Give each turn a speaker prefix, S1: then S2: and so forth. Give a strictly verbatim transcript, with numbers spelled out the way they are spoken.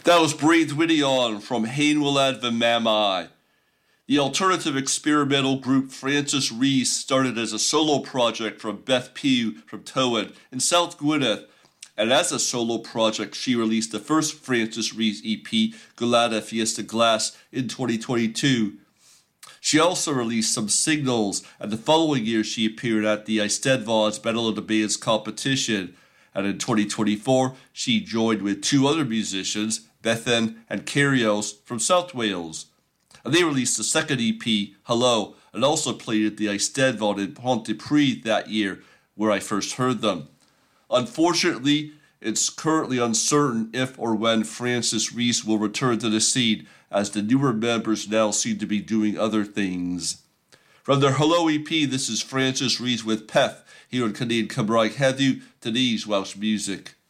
S1: That was Breathe Witty On from Hain Willad Vimamai. The alternative experimental group Francis Rees started as a solo project from Beth Pugh from Towin in South Gwynedd, and as a solo project she released the first Francis Rees E P, Gulada Fiesta Glass, in twenty twenty-two. She also released some singles, and the following year she appeared at the Eisteddfod's Battle of the Bands competition, and in twenty twenty-four she joined with two other musicians, Bethan and Carios from South Wales. And they released the second E P, Hello, and also played at the Eisteddfod in Pontypridd that year, where I first heard them. Unfortunately, it's currently uncertain if or when Francis Rees will return to the scene, as the newer members now seem to be doing other things. From their Hello E P, this is Francis Rees with Peth, here on Canadian Cymraeg Heddiw, today's Welsh music.